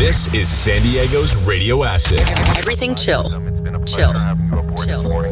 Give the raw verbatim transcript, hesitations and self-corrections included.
This is San Diego's Radio Acid. Everything chill. Chill. Chill.